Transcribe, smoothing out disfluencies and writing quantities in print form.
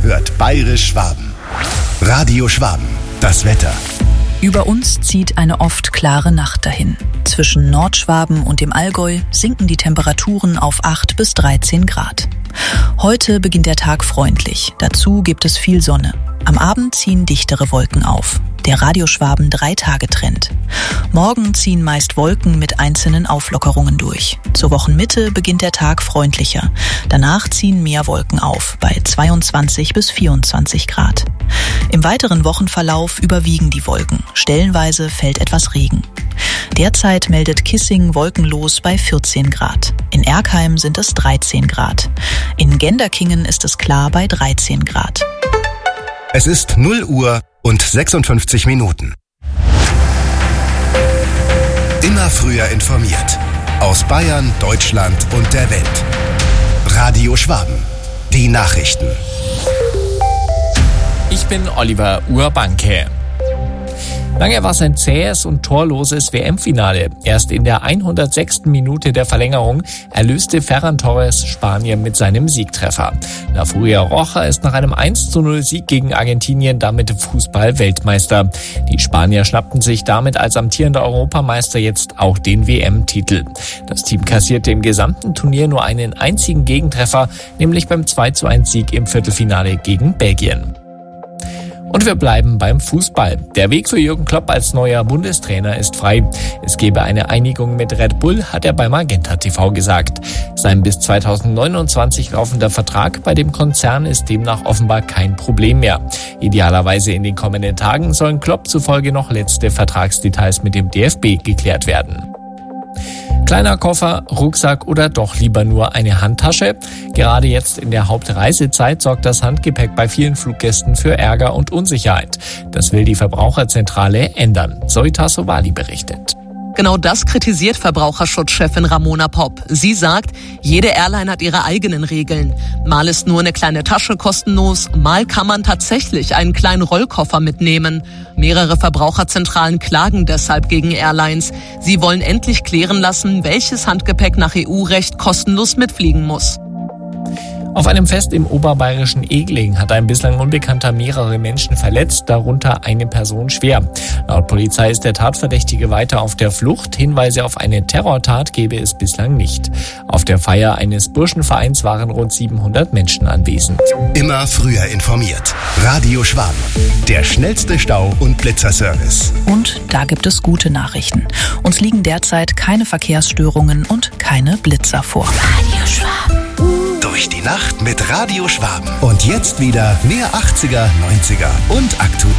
hört Bayerisch Schwaben. Radio Schwaben, das Wetter. Über uns zieht eine oft klare Nacht dahin. Zwischen Nordschwaben und dem Allgäu sinken die Temperaturen auf 8 bis 13 Grad. Heute beginnt der Tag freundlich. Dazu gibt es viel Sonne. Am Abend ziehen dichtere Wolken auf. Der Radio Schwaben 3-Tage-Trend. Morgen ziehen meist Wolken mit einzelnen Auflockerungen durch. Zur Wochenmitte beginnt der Tag freundlicher. Danach ziehen mehr Wolken auf, bei 22 bis 24 Grad. Im weiteren Wochenverlauf überwiegen die Wolken. Stellenweise fällt etwas Regen. Derzeit meldet Kissing wolkenlos bei 14 Grad. In Erkheim sind es 13 Grad. In Genderkingen ist es klar bei 13 Grad. Es ist 0 Uhr und 56 Minuten. Immer früher informiert. Aus Bayern, Deutschland und der Welt. Radio Schwaben. Die Nachrichten. Ich bin Oliver Urbanke. Lange war es ein zähes und torloses WM-Finale. Erst in der 106. Minute der Verlängerung erlöste Ferran Torres Spanien mit seinem Siegtreffer. La Furia Roja ist nach einem 1:0 Sieg gegen Argentinien damit Fußball-Weltmeister. Die Spanier schnappten sich damit als amtierender Europameister jetzt auch den WM-Titel. Das Team kassierte im gesamten Turnier nur einen einzigen Gegentreffer, nämlich beim 2:1 Sieg im Viertelfinale gegen Belgien. Und wir bleiben beim Fußball. Der Weg für Jürgen Klopp als neuer Bundestrainer ist frei. Es gebe eine Einigung mit Red Bull, hat er bei Magenta TV gesagt. Sein bis 2029 laufender Vertrag bei dem Konzern ist demnach offenbar kein Problem mehr. Idealerweise in den kommenden Tagen sollen Klopp zufolge noch letzte Vertragsdetails mit dem DFB geklärt werden. Kleiner Koffer, Rucksack oder doch lieber nur eine Handtasche? Gerade jetzt in der Hauptreisezeit sorgt das Handgepäck bei vielen Fluggästen für Ärger und Unsicherheit. Das will die Verbraucherzentrale ändern. Zoe Tassovali berichtet. Genau das kritisiert Verbraucherschutzchefin Ramona Popp. Sie sagt, jede Airline hat ihre eigenen Regeln. Mal ist nur eine kleine Tasche kostenlos, mal kann man tatsächlich einen kleinen Rollkoffer mitnehmen. Mehrere Verbraucherzentralen klagen deshalb gegen Airlines. Sie wollen endlich klären lassen, welches Handgepäck nach EU-Recht kostenlos mitfliegen muss. Auf einem Fest im oberbayerischen Egling hat ein bislang Unbekannter mehrere Menschen verletzt, darunter eine Person schwer. Laut Polizei ist der Tatverdächtige weiter auf der Flucht. Hinweise auf eine Terrortat gebe es bislang nicht. Auf der Feier eines Burschenvereins waren rund 700 Menschen anwesend. Immer früher informiert. Radio Schwaben. Der schnellste Stau- und Blitzerservice. Und da gibt es gute Nachrichten. Uns liegen derzeit keine Verkehrsstörungen und keine Blitzer vor. Radio Schwaben. Durch die Nacht mit Radio Schwaben. Und jetzt wieder mehr 80er, 90er und aktuell.